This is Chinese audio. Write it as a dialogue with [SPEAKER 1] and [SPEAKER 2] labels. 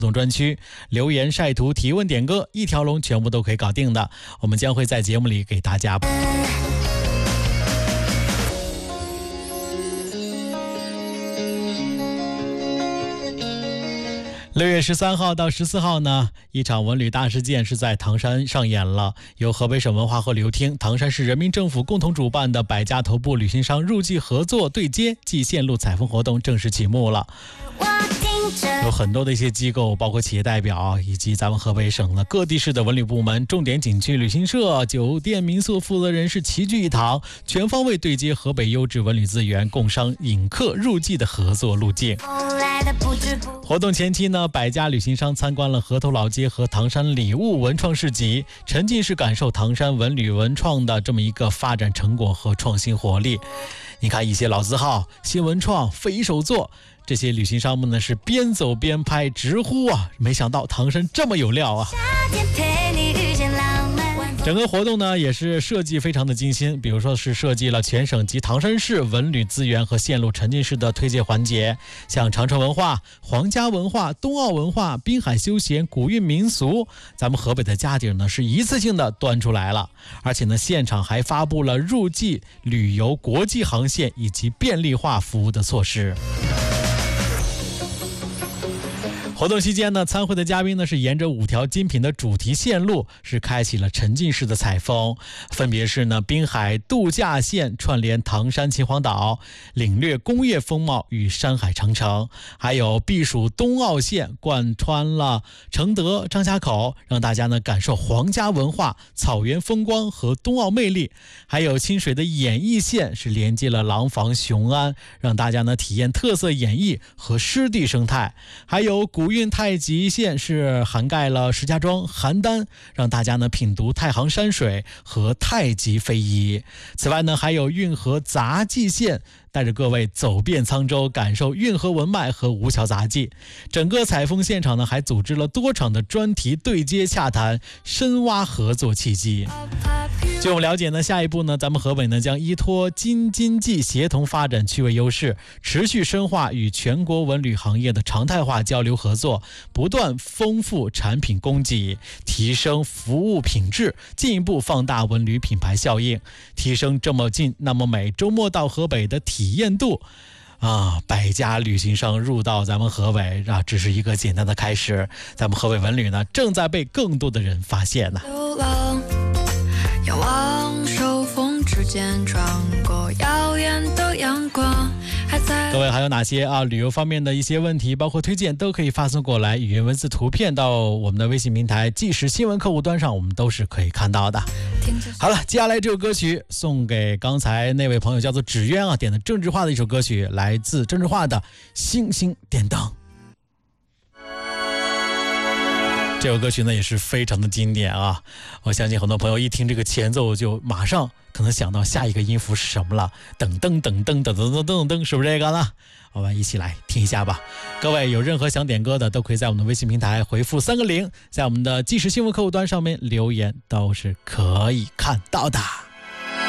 [SPEAKER 1] 动专区留言、晒图、提问、点歌，一条龙全部都可以搞定的。我们将会在节目里给大家。6月13号到14号呢，一场文旅大事件是在唐山上演了，由河北省文化和旅游厅、唐山市人民政府共同主办的百家头部旅行商入季合作对接暨线路采风活动正式启幕了。有很多的一些机构，包括企业代表以及咱们河北省的各地市的文旅部门、重点景区旅行社、酒店民宿负责人是齐聚一堂，全方位对接河北优质文旅资源，共商引客入季的合作路径。活动前期呢，百家旅行商参观了河头老街和唐山礼物文创市集，沉浸式感受唐山文旅文创的这么一个发展成果和创新活力。你看一些老字号、新文创、非手作，这些旅行商们呢是边走边拍，直呼啊，没想到唐山这么有料啊！整个活动呢也是设计非常的精心，比如说是设计了全省及唐山市文旅资源和线路沉浸式的推介环节，像长城文化、皇家文化、冬奥文化、滨海休闲、古韵民俗，咱们河北的家底呢是一次性的端出来了，而且呢现场还发布了入季旅游国际航线以及便利化服务的措施。活动期间呢，参会的嘉宾呢是沿着5条精品的主题线路，是开启了沉浸式的采风，分别是呢滨海度假线串联唐山秦皇岛，领略工业风貌与山海长城，还有避暑冬奥线贯穿了承德、张家口，让大家呢感受皇家文化、草原风光和冬奥魅力，还有清水的演艺线是连接了廊坊、雄安，让大家呢体验特色演绎和湿地生态，还有古韵太极线是涵盖了石家庄、邯郸，让大家呢品读太行山水和太极非遗。此外呢，还有运河杂技线，带着各位走遍沧州，感受运河文脉和吴桥杂技。整个采风现场呢，还组织了多场的专题对接洽谈，深挖合作契机。据我们了解呢，下一步呢，咱们河北呢将依托京津冀协同发展区位优势，持续深化与全国文旅行业的常态化交流合作，不断丰富产品供给，提升服务品质，进一步放大文旅品牌效应，提升这么近那么美周末到河北的体验度。百家旅行商入到咱们河北啊，只是一个简单的开始。咱们河北文旅呢，正在被更多的人发现呢。仰望手风之间穿过遥远的阳光。各位还有哪些旅游方面的一些问题，包括推荐，都可以发送过来，语言文字图片到我们的微信平台即时新闻客户端上，我们都是可以看到的。好了，接下来这首歌曲送给刚才那位朋友，叫做芷渊点的郑智化的一首歌曲，来自郑智化的星星点灯。这首歌曲呢也是非常的经典啊！我相信很多朋友一听这个前奏就马上可能想到下一个音符是什么了，噔噔噔噔噔噔噔噔噔，是不是这个呢？我们一起来听一下吧。各位有任何想点歌的，都可以在我们的微信平台回复3个0，在我们的即时新闻客户端上面留言，都是可以看到的。